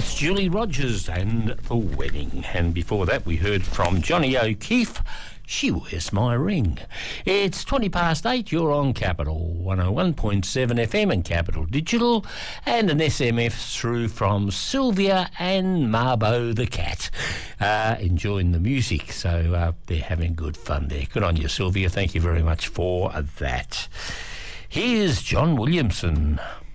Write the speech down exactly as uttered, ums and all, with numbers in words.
That's Julie Rogers and The Wedding. And before that, we heard from Johnny O'Keefe, She Wears My Ring. It's twenty past eight. You're on Capital one oh one point seven F M and Capital Digital, and an S M S through from Sylvia and Marbo the cat, uh, enjoying the music. So uh, they're having good fun there. Good on you, Sylvia. Thank you very much for that. Here's John Williamson.